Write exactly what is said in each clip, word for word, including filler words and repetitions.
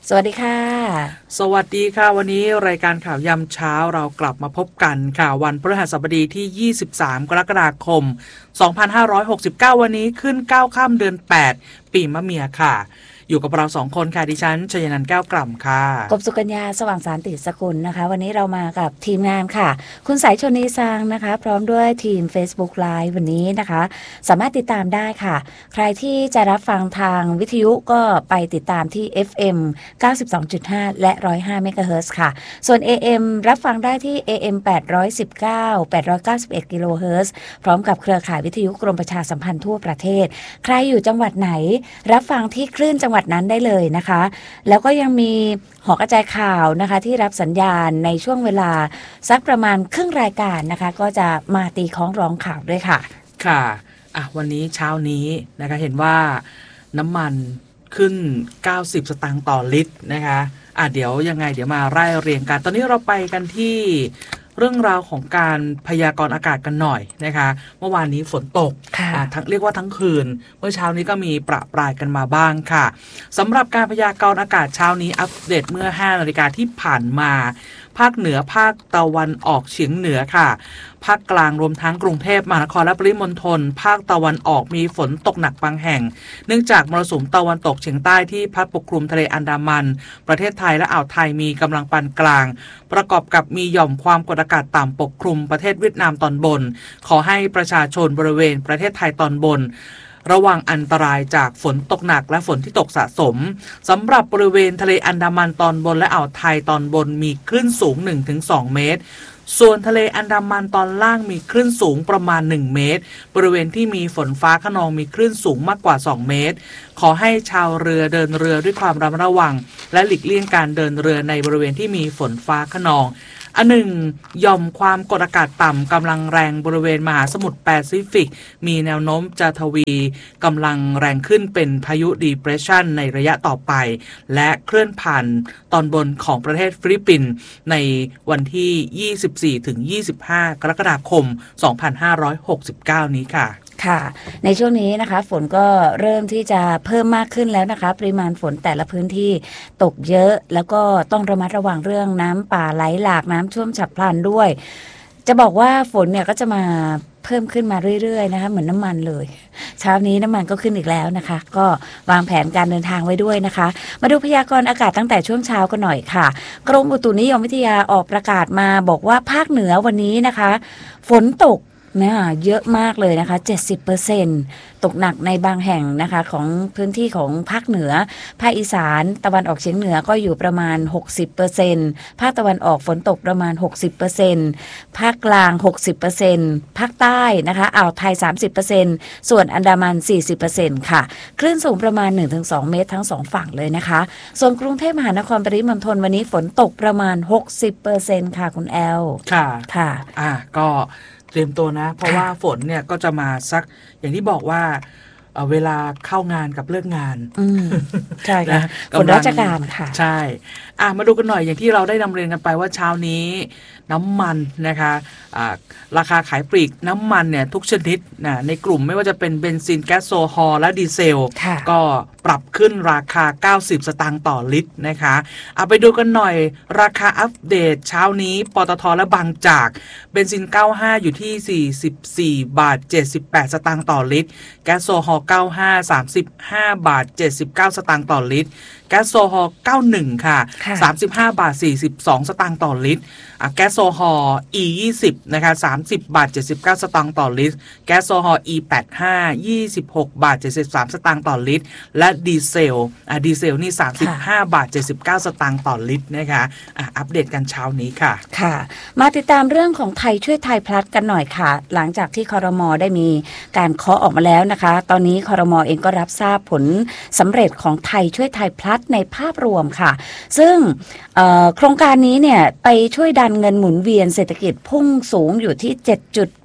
สวัสดีค่ะสวัสดีค่ะวันนี้รายการข่าวยามเช้าเรากลับมาพบกันค่ะวันพฤหัสบดีที่ยี่สิบสามกรกฎาคมสองพันห้าร้อยหกสิบเก้าวันนี้ขึ้นเก้าค่ำเดือนแปดปีมะเมียค่ะอยู่กับเราสองคนค่ะดิฉันชยนันท์แก้วกล่ำค่ะกบสุกัญญาสว่างสารติสกุลนะคะวันนี้เรามากับทีมงานค่ะคุณสายชนีซางนะคะพร้อมด้วยทีม Facebook Live วันนี้นะคะสามารถติดตามได้ค่ะใครที่จะรับฟังทางวิทยุก็ไปติดตามที่ เอฟ เอ็ม เก้าสิบสองจุดห้า และ หนึ่งร้อยห้า เมกะเฮิรตซ์ค่ะส่วน เอ เอ็ม รับฟังได้ที่ เอ เอ็ม แปดร้อยสิบเก้า แปดร้อยเก้าสิบเอ็ด กิโลเฮิรตซ์พร้อมกับเครือข่ายวิทยุกรมประชาสัมพันธ์ทั่วประเทศใครอยู่จังหวัดไหนรับฟังที่คลื่นจังหวัดนั้นได้เลยนะคะแล้วก็ยังมีหอกระจายข่าวนะคะที่รับสัญญาณในช่วงเวลาสักประมาณครึ่งรายการนะคะก็จะมาตีคล้องร้องข่าวด้วยค่ะค่ะอ่ะวันนี้เช้านี้นะคะเห็นว่าน้ำมันขึ้นเก้าสิบสตางค์ต่อลิตรนะคะอ่ะเดี๋ยวยังไงเดี๋ยวมาไล่เรียงกันตอนนี้เราไปกันที่เรื่องราวของการพยากรณ์อากาศกันหน่อยนะคะเมื่อวานนี้ฝนตกทั้งเรียกว่าทั้งคืนเมื่อเช้านี้ก็มีประปรายกันมาบ้างค่ะสำหรับการพยากรณ์อากาศเช้านี้อัปเดตเมื่อห้านาฬิกาที่ผ่านมาภาคเหนือภาคตะวันออกเฉียงเหนือค่ะภาคกลางรวมทั้งกรุงเทพมหานครและปริมณฑลภาคตะวันออกมีฝนตกหนักบางแห่งเนื่องจากมรสุมตะวันตกเฉียงใต้ที่พัดปกคลุมทะเลอันดามันประเทศไทยและอ่าวไทยมีกำลังปานกลางประกอบกับมีหย่อมความกดอากาศต่ำปกคลุมประเทศเวียดนามตอนบนขอให้ประชาชนบริเวณประเทศไทยตอนบนระวังอันตรายจากฝนตกหนักและฝนที่ตกสะสมสำหรับบริเวณทะเลอันดามันตอนบนและอ่าวไทยตอนบนมีคลื่นสูง หนึ่งถึงสอง เมตรส่วนทะเลอันดามันตอนล่างมีคลื่นสูงประมาณหนึ่งเมตรบริเวณที่มีฝนฟ้าคะนองมีคลื่นสูงมากกว่าสองเมตรขอให้ชาวเรือเดินเรือด้วยความระมัดระวังและหลีกเลี่ยงการเดินเรือในบริเวณที่มีฝนฟ้าคะนองอันหนึ่งหย่อมความกดอากาศต่ำกำลังแรงบริเวณมหาสมุทรแปซิฟิกมีแนวโน้มจะทวีกำลังแรงขึ้นเป็นพายุ Depression ในระยะต่อไปและเคลื่อนผ่านตอนบนของประเทศฟิลิปปินส์ในวันที่ ยี่สิบสี่ถึงยี่สิบห้า กรกฎาคม สองพันห้าร้อยหกสิบเก้า นี้ค่ะค่ะในช่วงนี้นะคะฝนก็เริ่มที่จะเพิ่มมากขึ้นแล้วนะคะปริมาณฝนแต่ละพื้นที่ตกเยอะแล้วก็ต้องระมัดระวังเรื่องน้ำป่าไหลหลากน้ำท่วมฉับพลันด้วยจะบอกว่าฝนเนี่ยก็จะมาเพิ่มขึ้นมาเรื่อยๆนะคะเหมือนน้ำมันเลยเช้านี้น้ำมันก็ขึ้นอีกแล้วนะคะก็วางแผนการเดินทางไว้ด้วยนะคะมาดูพยากรณ์อากาศตั้งแต่ช่วงเช้ากันหน่อยค่ะกรมอุตุนิยมวิทยาออกประกาศมาบอกว่าภาคเหนือวันนี้นะคะฝนตกเนี่ยเยอะมากเลยนะคะ เจ็ดสิบเปอร์เซ็นต์ ตกหนักในบางแห่งนะคะของพื้นที่ของภาคเหนือภาคอีสานตะวันออกเฉียงเหนือก็อยู่ประมาณ หกสิบเปอร์เซ็นต์ ภาคตะวันออกฝนตกประมาณ หกสิบเปอร์เซ็นต์ ภาคกลาง หกสิบเปอร์เซ็นต์ ภาคใต้นะคะอ่าวไทย สามสิบเปอร์เซ็นต์ ส่วนอันดามัน สี่สิบเปอร์เซ็นต์ ค่ะคลื่นสูงประมาณ หนึ่งถึงสอง เมตรทั้งสองฝั่งเลยนะคะส่วนกรุงเทพมหานครปริมณฑลวันนี้ฝนตกประมาณ หกสิบเปอร์เซ็นต์ ค่ะคุณแอลค่ะค่ะอ่ะก็เตรียมตัวนะเพราะว่าฝนเนี่ยก็จะมาสักอย่างที่บอกว่าเวลาเข้างานกับเลิกงานใช่ค่ะฝนราชการค่ะใช่อ่ะมาดูกันหน่อยอย่างที่เราได้นำเรียนกันไปว่าเช้านี้น้ำมันนะคะะราคาขายปลีกน้ำมันเนี่ยทุกชนิดนะในกลุ่มไม่ว่าจะเป็นเบนซินแก๊สโซฮอลและดีเซลก็ปรับขึ้นราคาเก้าสิบสตางค์ต่อลิตรนะคะเอาไปดูกันหน่อยราคาอัปเดตเช้านี้ปตทและบางจากเบนซินเก้าสิบห้าอยู่ที่สี่สิบสี่บาทเจ็ดสิบแปดสตางค์ต่อลิตรแก๊สโซฮอลเก้าสิบห้า สามสิบห้าบาทเจ็ดสิบเก้าสตางค์ต่อลิตรแก๊สโซฮอลเก้าสิบเอ็ดค่ะสามสิบห้าบาทสี่สิบสองสตางค์ต่อลิตรแก๊สโซฮอล อี ยี่สิบนะคะสามสิบบาทเจ็ดสิบเก้าสตางค์ต่อลิตรแก๊สโซฮอล อี แปดสิบห้า ยี่สิบหกบาทเจ็ดสิบสามสตางค์ต่อลิตรและดีเซลอ่ะดีเซลนี่สามสิบห้าบาทเจ็ดสิบเก้าสตางค์ต่อลิตรนะคะอ่ะอัปเดตกันเช้านี้ค่ะค่ะมาติดตามเรื่องของไทยช่วยไทยพลัสกันหน่อยค่ะหลังจากที่ครม.ได้มีการเคาะออกมาแล้วนะคะตอนนี้ครม.เองก็รับทราบผลสำเร็จของไทยช่วยไทยพลัสในภาพรวมค่ะซึ่งโครงการนี้เนี่ยไปช่วยดันเงินหมุนเวียนเศรษฐกิจพุ่งสูงอยู่ที่ เจ็ดจุด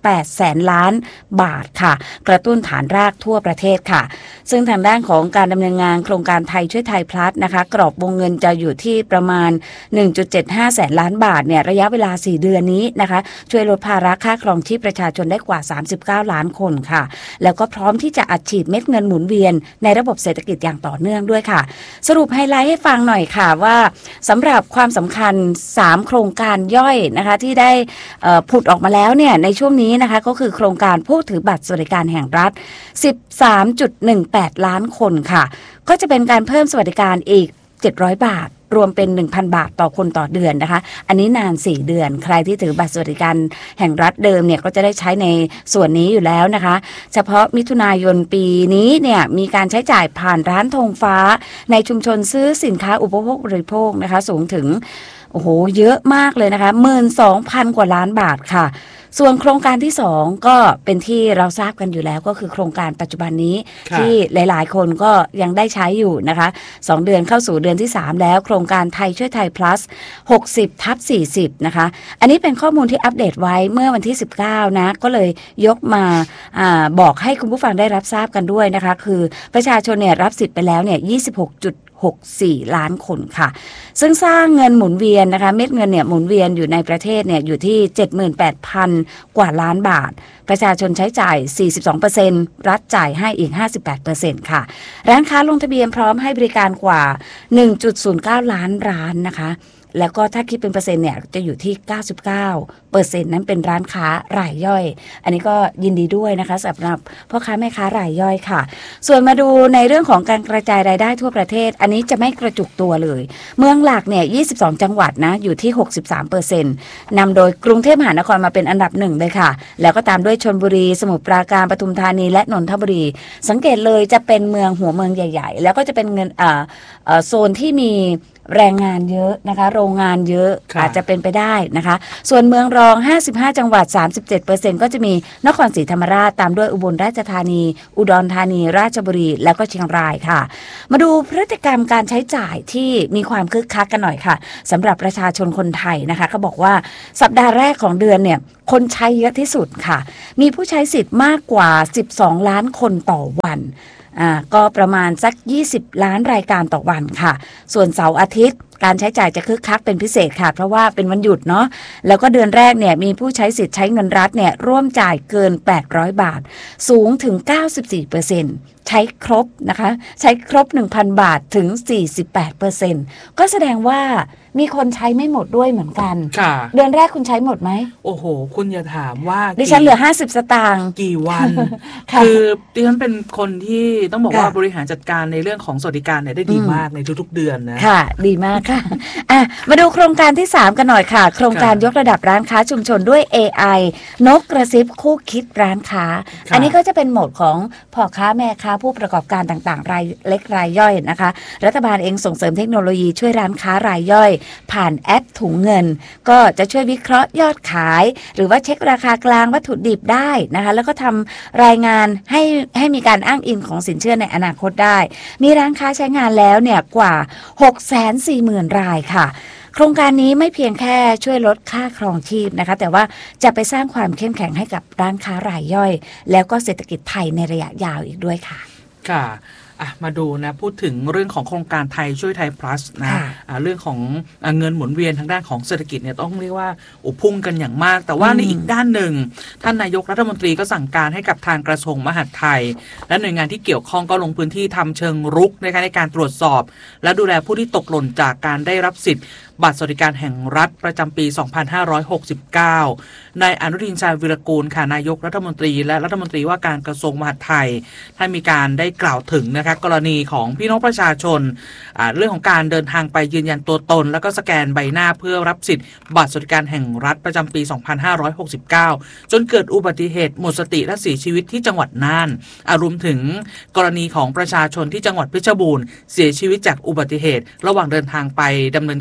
แปดแสนล้านบาทค่ะกระตุ้นฐานรากทั่วประเทศค่ะซึ่งทางด้านของการดำเนินงานโครงการไทยช่วยไทยพลัสนะคะกรอบวงเงินจะอยู่ที่ประมาณ หนึ่งจุดเจ็ดห้า แสนล้านบาทเนี่ยระยะเวลาสี่เดือนนี้นะคะช่วยลดภาระค่าครองชีพประชาชนได้กว่าสามสิบเก้าล้านคนค่ะแล้วก็พร้อมที่จะอัดฉีดเม็ดเงินหมุนเวียนในระบบเศรษฐกิจอย่างต่อเนื่องด้วยค่ะสรุปไฮไลท์ให้ฟังหน่อยค่ะว่าสำหรับความสำคัญสามโครงการย่อยนะคะที่ได้ผุดออกมาแล้วเนี่ยในช่วงนี้นะคะก็คือโครงการผู้ถือบัตรสวัสดิการแห่งรัฐ สิบสามจุดหนึ่งแปด ล้านคนค่ะก็จะเป็นการเพิ่มสวัสดิการอีกเจ็ดร้อยบาทรวมเป็น หนึ่งพัน บาทต่อคนต่อเดือนนะคะอันนี้นานสี่เดือนใครที่ถือบัตรสวัสดิการแห่งรัฐเดิมเนี่ยก็จะได้ใช้ในส่วนนี้อยู่แล้วนะคะเฉพาะมิถุนายนปีนี้เนี่ยมีการใช้จ่ายผ่านร้านธงฟ้าในชุมชนซื้อสินค้าอุปโภคบริโภคนะคะสูงถึงโอ้โหเยอะมากเลยนะคะ หนึ่งหมื่นสองพัน กว่าล้านบาทค่ะส่วนโครงการที่สองก็เป็นที่เราทราบกันอยู่แล้วก็คือโครงการปัจจุบันนี้ที่หลายๆคนก็ยังได้ใช้อยู่นะคะสองเดือนเข้าสู่เดือนที่สามแล้วโครงการไทยช่วยไทย plus หกสิบทับสี่สิบนะคะอันนี้เป็นข้อมูลที่อัปเดตไว้เมื่อวันที่สิบเก้านะก็เลยยกมาอาบอกให้คุณผู้ฟังได้รับทราบกันด้วยนะคะคือประชาชนเนี่ยรับสิทธิ์ไปแล้วเนี่ย ยี่สิบหกจุดหกสี่ ล้านคนค่ะซึ่งสร้างเงินหมุนเวียนนะคะเม็ดเงินเนี่ยหมุนเวียนอยู่ในประเทศเนี่ยอยู่ที่ เจ็ดหมื่นแปดพัน กว่าล้านบาทประชาชนใช้จ่าย สี่สิบสองเปอร์เซ็นต์ รัฐจ่ายให้อีก ห้าสิบแปดเปอร์เซ็นต์ ค่ะร้านค้าลงทะเบียนพร้อมให้บริการกว่า หนึ่งจุดศูนย์เก้า ล้านร้านนะคะแล้วก็ถ้าคิดเป็นเปอร์เซ็นต์เนี่ยจะอยู่ที่ เก้าสิบเก้าเปอร์เซ็นต์ นั้นเป็นร้านค้ารายย่อยอันนี้ก็ยินดีด้วยนะคะสำหรับพ่อค้าแม่ค้ารายย่อยค่ะส่วนมาดูในเรื่องของการกระจายรายได้ทั่วประเทศอันนี้จะไม่กระจุกตัวเลยเมืองหลักเนี่ยยี่สิบสองจังหวัดนะอยู่ที่ หกสิบสามเปอร์เซ็นต์ นำโดยกรุงเทพมหานครมาเป็นอันดับหนึ่งเลยค่ะแล้วก็ตามด้วยชลบุรีสมุทรปราการปทุมธานีและนนทบุรีสังเกตเลยจะเป็นเมืองหัวเมืองใหญ่ๆแล้วก็จะเป็นเงินอ่าเอ่อโซนที่มีแรงงานเยอะนะคะโรงงานเยอะอาจจะเป็นไปได้นะคะส่วนเมืองรองห้าสิบห้าจังหวัด สามสิบเจ็ดเปอร์เซ็นต์ ก็จะมีนครศรีธรรมราชตามด้วยอุบลราชธานีอุดรธานีราชบุรีแล้วก็เชียงรายค่ะมาดูพฤติกรรมการใช้จ่ายที่มีความคึกคักกันหน่อยค่ะสำหรับประชาชนคนไทยนะคะเขาบอกว่าสัปดาห์แรกของเดือนเนี่ยคนใช้เยอะที่สุดค่ะมีผู้ใช้สิทธิ์มากกว่าสิบสองล้านคนต่อวันอ่าก็ประมาณสักยี่สิบล้านรายการต่อวันค่ะส่วนเสาร์อาทิตย์การใช้จ่ายจะคึกคักเป็นพิเศษค่ะเพราะว่าเป็นวันหยุดเนาะแล้วก็เดือนแรกเนี่ยมีผู้ใช้สิทธิ์ใช้เงินรัฐเนี่ยร่วมจ่ายเกินแปดร้อยบาทสูงถึง เก้าสิบสี่เปอร์เซ็นต์ ใช้ครบนะคะใช้ครบ หนึ่งพัน บาทถึง สี่สิบแปดเปอร์เซ็นต์ ก็แสดงว่ามีคนใช้ไม่หมดด้วยเหมือนกันเดือนแรกคุณใช้หมดไหมโอ้โหคุณอย่าถามว่าดิฉันเหลือห้าสิบสตางค์กี่วันคือดิฉันเป็นคนที่ต้องบอกว่าบริหารจัดการในเรื่องของสวัสดิการเนี่ยได้ดีมากในทุกๆเดือนนะค่ะดีมากค่ะอ่ะมาดูโครงการที่สามกันหน่อยค่ะโครงการยกระดับร้านค้าชุมชนด้วย เอ ไอ นกกระซิบคู่คิดร้านค้าอันนี้ก็จะเป็นโหมดของพ่อค้าแม่ค้าผู้ประกอบการต่างๆรายเล็กรายย่อยนะคะรัฐบาลเองส่งเสริมเทคโนโลยีช่วยร้านค้ารายย่อยผ่านแอปถุงเงินก็จะช่วยวิเคราะห์ยอดขายหรือว่าเช็คราคากลางวัตถุดิบได้นะคะแล้วก็ทำรายงานให้ให้มีการอ้างอิงของสินเชื่อในอนาคตได้มีร้านค้าใช้งานแล้วเนี่ยกว่า หกแสนสี่หมื่น รายค่ะโครงการนี้ไม่เพียงแค่ช่วยลดค่าครองชีพนะคะแต่ว่าจะไปสร้างความเข้มแข็งให้กับร้านค้ารายย่อยแล้วก็เศรษฐกิจไทยในระยะยาวอีกด้วยค่ะค่ะมาดูนะพูดถึงเรื่องของโครงการไทยช่วยไทย plus นะะเรื่องของเงินหมุนเวียนทางด้านของเศรษฐกิจเนี่ยต้องเรียกว่าอุพุ่งกันอย่างมากแต่ว่าในอีกด้านหนึ่งท่านนายกรัฐมนตรีก็สั่งการให้กับทางกระทรวงมหาดไทยและหน่วยงานที่เกี่ยวข้องก็ลงพื้นที่ทำเชิงรุกในการตรวจสอบและดูแลผู้ที่ตกหล่นจากการได้รับสิทธิ์บัตรสวัสดิการแห่งรัฐประจำปี สองพันห้าร้อยหกสิบเก้านายอนุทินชาญวิรากูลค่ะนายกรัฐมนตรีและรัฐมนตรีว่าการกระทรวงมหาดไทยท่านมีการได้กล่าวถึงนะคะกรณีของพี่น้องประชาชนเรื่องของการเดินทางไปยืนยันตัวตนแล้วก็สแกนใบหน้าเพื่อรับสิทธิ์บัตรสวัสดิการแห่งรัฐประจำปี สองพันห้าร้อยหกสิบเก้าจนเกิดอุบัติเหตุหมดสติและเสียชีวิตที่จังหวัดน่านรวมถึงกรณีของประชาชนที่จังหวัดเพชรบูรณ์เสียชีวิตจากอุบัติเหตุระหว่างเดินทางไปดำเนินการเกี่ยวกับ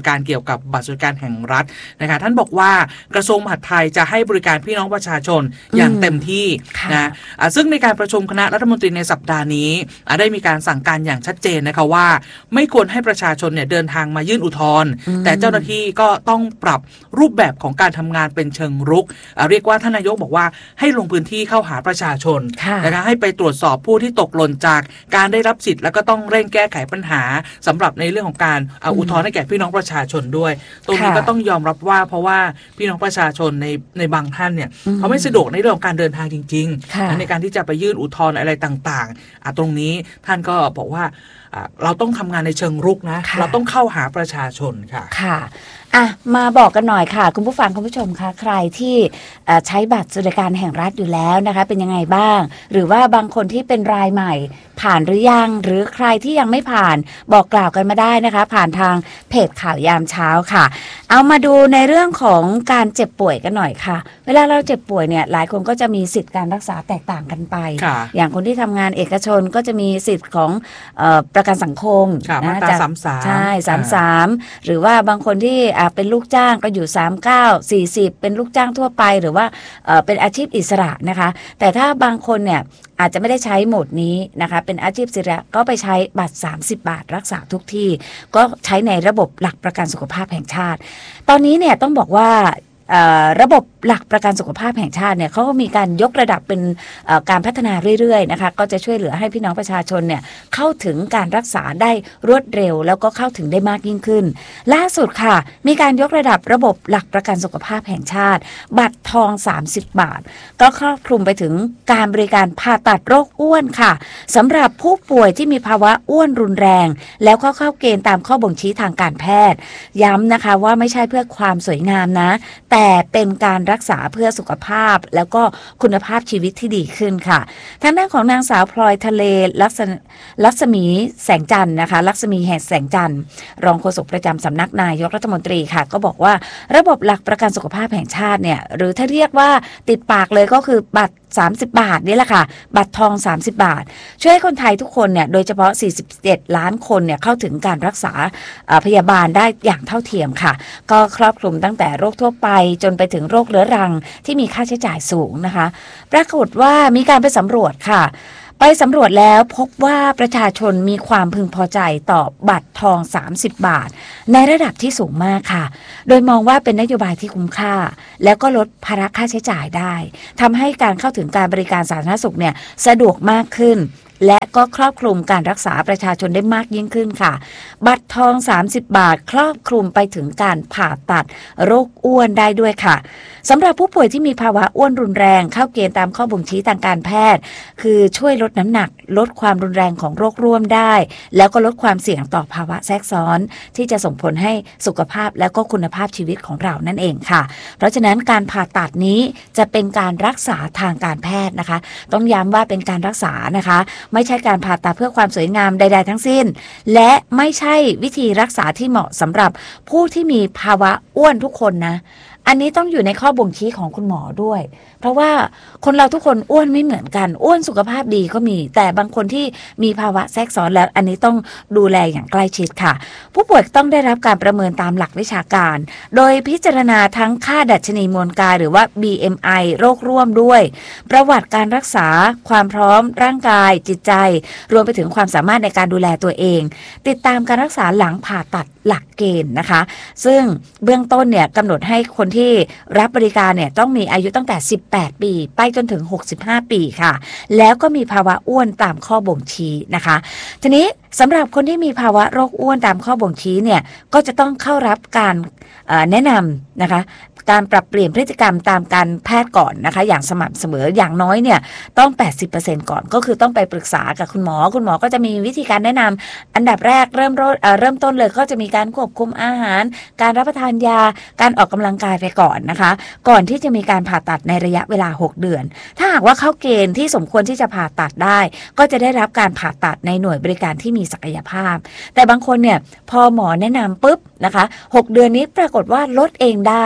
กับบัตรสวัสดิการแห่งรัฐนะคะท่านบอกว่ากระทรวงมหาดไทยจะให้บริการพี่น้องประชาชนอย่างเต็มที่นะซึ่งในการประชุมคณะรัฐมนตรีในสัปดาห์นี้ได้มีการสั่งการอย่างชัดเจนนะคะว่าไม่ควรให้ประชาชนเนี่ยเดินทางมายื่นอุทธรณ์แต่เจ้าหน้าที่ก็ต้องปรับรูปแบบของการทำงานเป็นเชิงรุกเรียกว่าท่านนายกบอกว่าให้ลงพื้นที่เข้าหาประชาชนนะคะให้ไปตรวจสอบผู้ที่ตกหล่นจากการได้รับสิทธิ์แล้วก็ต้องเร่งแก้ไขปัญหาสำหรับในเรื่องของการอุทธรณ์ให้แก่พี่น้องประชาชนด้วยตรงนี้ก็ต้องยอมรับว่าเพราะว่าพี่น้องประชาชนในในบางท่านเนี่ยเขาไม่สะดวกในเรื่องของการเดินทางจริงๆในการที่จะไปยื่นอุทธรณ์อะไรต่างๆตรงนี้ท่านก็บอกว่าเราต้องทำงานในเชิงรุกนะเราต้องเข้าหาประชาชนค่ะค่ะอ่ะมาบอกกันหน่อยค่ะคุณผู้ฟังคุณผู้ชมคะใครที่ใช้บัตรสวัสดิการแห่งรัฐอยู่แล้วนะคะเป็นยังไงบ้างหรือว่าบางคนที่เป็นรายใหม่ผ่านหรือยังหรือใครที่ยังไม่ผ่านบอกกล่าวกันมาได้นะคะผ่านทางเพจข่าวยามเช้าค่ะเอามาดูในเรื่องของการเจ็บป่วยกันหน่อยค่ะเวลาเราเจ็บป่วยเนี่ยหลายคนก็จะมีสิทธิการรักษาแตกต่างกันไปอย่างคนที่ทำงานเอกชนก็จะมีสิทธิ์ของเอ่อประกันสังคมนะจากสามสามใช่สามสามหรือว่าบางคนที่เป็นลูกจ้างก็อยู่สามเก้า สี่สิบเป็นลูกจ้างทั่วไปหรือว่าเป็นอาชีพอิสระนะคะแต่ถ้าบางคนเนี่ยอาจจะไม่ได้ใช้โหมดนี้นะคะเป็นอาชีพอิสระก็ไปใช้บัตรสามสิบบาทรักษาทุกที่ก็ใช้ในระบบหลักประกันสุขภาพแห่งชาติตอนนี้เนี่ยต้องบอกว่าระบบหลักประกันสุขภาพแห่งชาติเนี่ยเขาก็มีการยกระดับเป็นการพัฒนาเรื่อยๆนะคะก็จะช่วยเหลือให้พี่น้องประชาชนเนี่ยเข้าถึงการรักษาได้รวดเร็วแล้วก็เข้าถึงได้มากยิ่งขึ้นล่าสุดค่ะมีการยกระดับระบบหลักประกันสุขภาพแห่งชาติบัตรทองสามสิบบาทก็ครอบคลุมไปถึงการบริการผ่าตัดโรคอ้วนค่ะสำหรับผู้ป่วยที่มีภาวะอ้วนรุนแรงแล้วก็เข้าเกณฑ์ตามข้อบ่งชี้ทางการแพทย์ย้ำนะคะว่าไม่ใช่เพื่อความสวยงามนะแต่เป็นการรักษาเพื่อสุขภาพแล้วก็คุณภาพชีวิตที่ดีขึ้นค่ะทางด้านของนางสาวพลอยทะเลลักษณลักษมีแสงจันทร์นะคะลักษมีแห่งแสงจันทร์รองโฆษกประจำสำนักนายกรัฐมนตรีค่ะก็บอกว่าระบบหลักประกันสุขภาพแห่งชาติเนี่ยหรือถ้าเรียกว่าติดปากเลยก็คือบัตรสามสิบบาทนี่แหละค่ะบัตรทองสามสิบบาทช่วยให้คนไทยทุกคนเนี่ยโดยเฉพาะสี่สิบเจ็ดล้านคนเนี่ยเข้าถึงการรักษาพยาบาลได้อย่างเท่าเทียมค่ะก็ครอบคลุมตั้งแต่โรคทั่วไปจนไปถึงโรคเรื้อรังที่มีค่าใช้จ่ายสูงนะคะปรากฏว่ามีการไปสำรวจค่ะไปสำรวจแล้วพบว่าประชาชนมีความพึงพอใจต่อบัตรทองสามสิบบาทในระดับที่สูงมากค่ะโดยมองว่าเป็นนโยบายที่คุ้มค่าแล้วก็ลดภาระค่าใช้จ่ายได้ทำให้การเข้าถึงการบริการสาธารณสุขเนี่ยสะดวกมากขึ้นและก็ครอบคลุมการรักษาประชาชนได้มากยิ่งขึ้นค่ะบัตรทองสามสิบบาทครอบคลุมไปถึงการผ่าตัดโรคอ้วนได้ด้วยค่ะสำหรับผู้ป่วยที่มีภาวะอ้วนรุนแรงเข้าเกณฑ์ตามข้อบ่งชี้ทางการแพทย์คือช่วยลดน้ำหนักลดความรุนแรงของโรคร่วมได้แล้วก็ลดความเสี่ยงต่อภาวะแทรกซ้อนที่จะส่งผลให้สุขภาพและก็คุณภาพชีวิตของเรานั่นเองค่ะเพราะฉะนั้นการผ่าตัดนี้จะเป็นการรักษาทางการแพทย์นะคะต้องย้ำว่าเป็นการรักษานะคะไม่ใช่การผ่าตัดเพื่อความสวยงามใดๆทั้งสิ้นและไม่ใช่วิธีรักษาที่เหมาะสำหรับผู้ที่มีภาวะอ้วนทุกคนนะอันนี้ต้องอยู่ในข้อบ่งชี้ของคุณหมอด้วยเพราะว่าคนเราทุกคนอ้วนไม่เหมือนกันอ้วนสุขภาพดีก็มีแต่บางคนที่มีภาวะแทรกซ้อนแล้วอันนี้ต้องดูแลอย่างใกล้ชิดค่ะผู้ป่วยต้องได้รับการประเมินตามหลักวิชาการโดยพิจารณาทั้งค่าดัชนีมวลกายหรือว่า บี เอ็ม ไอ โรคร่วมด้วยประวัติการรักษาความพร้อมร่างกายจิตใจรวมไปถึงความสามารถในการดูแลตัวเองติดตามการรักษาหลังผ่าตัดหลักเกณฑ์นะคะซึ่งเบื้องต้นเนี่ยกำหนดให้คนที่รับบริการเนี่ยต้องมีอายุตั้งแต่สิบแปดปีไปจนถึงหกสิบห้าปีค่ะแล้วก็มีภาวะอ้วนตามข้อบ่งชี้นะคะทีนี้สำหรับคนที่มีภาวะโรคอ้วนตามข้อบ่งชี้เนี่ยก็จะต้องเข้ารับการแนะนำนะคะการปรับเปลี่ยนพฤติกรรมตามการแพทย์ก่อนนะคะอย่างสม่ำเสมออย่างน้อยเนี่ยต้อง แปดสิบเปอร์เซ็นต์ ก่อนก็คือต้องไปปรึกษากับคุณหมอคุณหมอก็จะมีวิธีการแนะนำอันดับแรกเริ่มเริ่มต้นเลยก็จะมีการควบคุมอาหารการรับประทานยาการออกกำลังกายไปก่อนนะคะก่อนที่จะมีการผ่าตัดในระยะเวลาหกเดือนถ้าหากว่าเข้าเกณฑ์ที่สมควรที่จะผ่าตัดได้ก็จะได้รับการผ่าตัดในหน่วยบริการที่มีศักยภาพแต่บางคนเนี่ยพอหมอแนะนำปุ๊บนะคะหกเดือนนี้ปรากฏว่าลดเองได้ไอ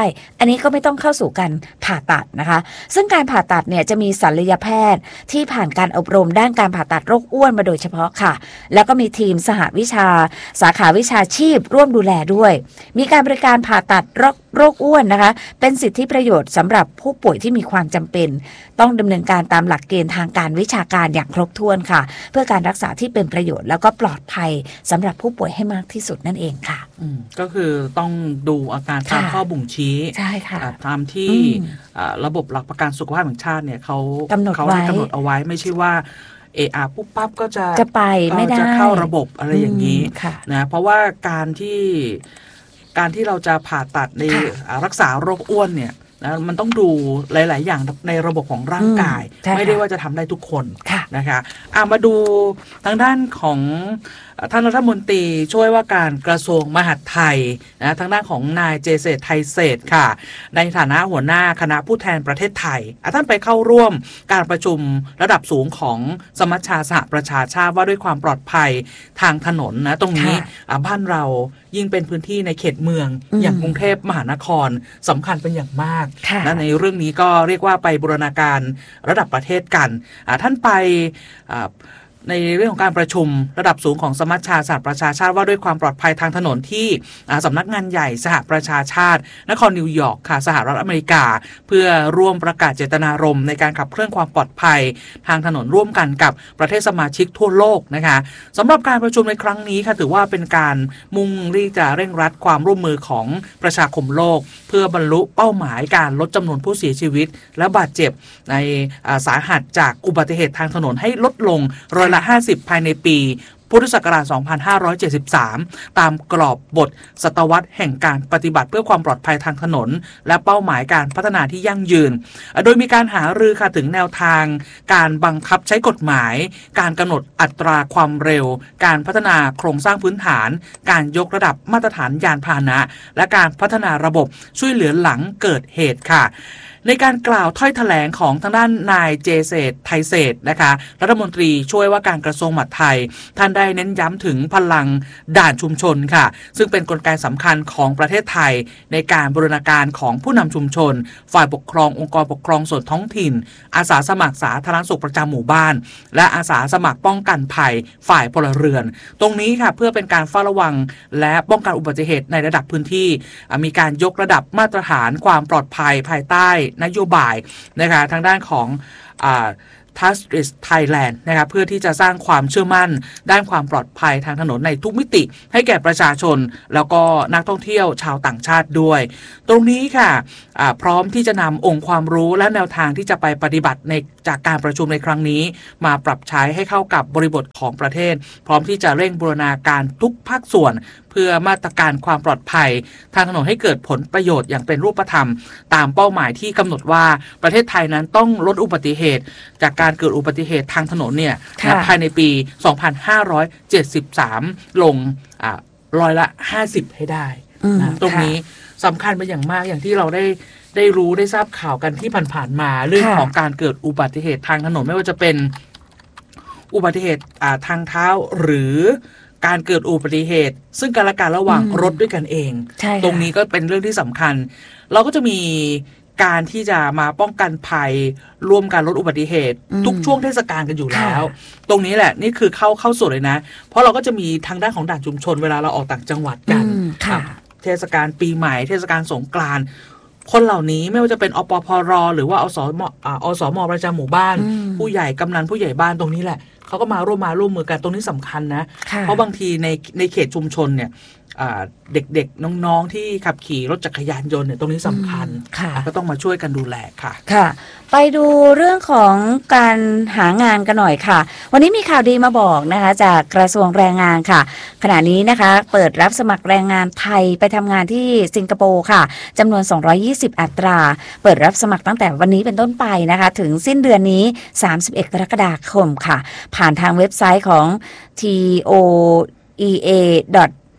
อันนี้ก็ไม่ต้องเข้าสู่การผ่าตัดนะคะซึ่งการผ่าตัดเนี่ยจะมีศัลยแพทย์ที่ผ่านการอบรมด้านการผ่าตัดโรคอ้วนมาโดยเฉพาะค่ะแล้วก็มีทีมสหวิชาสาขาวิชาชีพร่วมดูแลด้วยมีการบริการผ่าตัดโรคโรคอ้วนนะคะเป็นสิทธิประโยชน์สำหรับผู้ป่วยที่มีความจำเป็นต้องดำเนินการตามหลักเกณฑ์ทางการวิชาการอย่างครบถ้วนค่ะเพื่อการรักษาที่เป็นประโยชน์แล้วก็ปลอดภัยสำหรับผู้ป่วยให้มากที่สุดนั่นเองค่ะอืมก็คือต้องดูอาการตามข้อบ่งชี้ใช่ค่ะตามที่ระบบหลักประกันสุขภาพแห่งชาติเนี่ยเขากำหนดเขาได้กำหนดเอาไว้ไม่ใช่ว่าเออาปุ๊บปั๊บก็จะจะไปไม่ได้จะเข้าระบบอะไรอย่างนี้นะเพราะว่าการที่การที่เราจะผ่าตัดในรักษาโรคอ้วนเนี่ยนะมันต้องดูหลายๆอย่างในระบบของร่างกายไม่ได้ว่าจะทำได้ทุกคนนะคะอ่ะมาดูทางด้านของท่านรัฐมนตรีช่วยว่าการกระทรวงมหาดไทยนะทางด้านของนายเจเศรษฐ์ไทยเศรษฐ์ค่ะในฐานะหัวหน้าคณะผู้แทนประเทศไทยท่านไปเข้าร่วมการประชุมระดับสูงของสมัชชาสหประชาชาติว่าด้วยความปลอดภัยทางถนนนะตรงนี้บ้านเรายิ่งเป็นพื้นที่ในเขตเมืองอย่างกรุงเทพมหานครสำคัญเป็นอย่างมากและในเรื่องนี้ก็เรียกว่าไปบูรณาการระดับประเทศกันท่านไปในเรื่องของการประชุมระดับสูงของสมัชชาสหประชาชาติว่าด้วยความปลอดภัยทางถนนที่สำนักงานใหญ่สหประชาชาตินครนิวยอร์กค่ะสหรัฐอเมริกาเพื่อร่วมประกาศเจตนารมณ์ในการขับเคลื่อนความปลอดภัยทางถนนร่วมกันกับประเทศสมาชิกทั่วโลกนะคะสำหรับการประชุมในครั้งนี้ค่ะถือว่าเป็นการมุ่งที่จะเร่งรัดความร่วมมือของประชาคมโลกเพื่อบรรลุเป้าหมายการลดจำนวนผู้เสียชีวิตและบาดเจ็บในสาหัสจากอุบัติเหตุทางถนนให้ลดลงร้อยละห้าสิบภายในปีพุทธศักราช สองพันห้าร้อยเจ็ดสิบสาม ตามกรอบบทศตวรรษแห่งการปฏิบัติเพื่อความปลอดภัยทางถนนและเป้าหมายการพัฒนาที่ยั่งยืนโดยมีการหารือค่ะถึงแนวทางการบังคับใช้กฎหมายการกำหนดอัตราความเร็วการพัฒนาโครงสร้างพื้นฐานการยกระดับมาตรฐานยานพาหนะและการพัฒนาระบบช่วยเหลือหลังเกิดเหตุค่ะในการกล่าวถ้อยแถลงของทางด้านนายเจเศรษฐ์ไทยเศรษฐ์นะคะรัฐมนตรีช่วยว่าการกระทรวงมหาดไทยท่านได้เน้นย้ำถึงพลังด่านชุมชนค่ะซึ่งเป็นกลไกสำคัญของประเทศไทยในการบูรณาการของผู้นำชุมชนฝ่ายปกครององค์กรปกครองส่วนท้องถิ่นอาสาสมัครสาธารณสุขประจำหมู่บ้านและอาสาสมัครป้องกันภัยฝ่ายพลเรือนตรงนี้ค่ะเพื่อเป็นการเฝ้าระวังและป้องกันอุบัติเหตุในระดับพื้นที่มีการยกระดับมาตรฐานความปลอดภัยภายใต้นโยบายนะคะทางด้านของอ่าTouchless Thailand นะคะเพื่อที่จะสร้างความเชื่อมั่นด้านความปลอดภัยทางถนนในทุกมิติให้แก่ประชาชนแล้วก็นักท่องเที่ยวชาวต่างชาติด้วยตรงนี้ค่ะพร้อมที่จะนำองค์ความรู้และแนวทางที่จะไปปฏิบัติในจากการประชุมในครั้งนี้มาปรับใช้ให้เข้ากับบริบทของประเทศพร้อมที่จะเร่งบูรณาการทุกภาคส่วนเพื่อมาตรการความปลอดภัยทางถนนให้เกิดผลประโยชน์อย่างเป็นรูปธรรมตามเป้าหมายที่กำหนดว่าประเทศไทยนั้นต้องลดอุบัติเหตุจากการเกิดอุบัติเหตุทางถนนเนี่ยภายในปี สองพันห้าร้อยเจ็ดสิบสาม ลงร้อยละห้าสิบให้ได้นะตรงนี้สำคัญเป็นอย่างมากอย่างที่เราได้ได้รู้ได้ทราบข่าวกันที่ผ่านๆมาเรื่องของการเกิดอุบัติเหตุทางถนนไม่ว่าจะเป็นอุบัติเหตุทางเท้าหรือการเกิดอุบัติเหตุซึ่งกันและกันระหว่างรถด้วยกันเองตรงนี้ก็เป็นเรื่องที่สำคัญเราก็จะมีการที่จะมาป้องกันภัยร่วมกันลดอุบัติเหตุทุกช่วงเทศกาลกันอยู่แล้วตรงนี้แหละนี่คือเข้าเข้าสู่เลยนะเพราะเราก็จะมีทางด้านของด่านชุมชนเวลาเราออกต่างจังหวัดกันเทศกาลปีใหม่เทศกาลสงกรานต์คนเหล่านี้ไม่ว่าจะเป็นอปพรหรือว่าอสมอสมประจำหมู่บ้านผู้ใหญ่กำนันผู้ใหญ่บ้านตรงนี้แหละเขาก็มาร่วมมาร่วมมือกันตรงนี้สำคัญนะเพราะบางทีในในเขตชุมชนเนี่ยเด็กๆน้องๆที่ขับขี่รถจักรยานยนต์เนี่ยตรงนี้สำคัญก็ต้องมาช่วยกันดูแลค่ะค่ะไปดูเรื่องของการหางานกันหน่อยค่ะวันนี้มีข่าวดีมาบอกนะคะจากกระทรวงแรงงานค่ะขณะนี้นะคะเปิดรับสมัครแรงงานไทยไปทำงานที่สิงคโปร์ค่ะจำนวนสองร้อยยี่สิบอัตราเปิดรับสมัครตั้งแต่วันนี้เป็นต้นไปนะคะถึงสิ้นเดือนนี้สามสิบเอ็ดกรกฎาคมค่ะผ่านทางเว็บไซต์ของ ที โอ อี เอ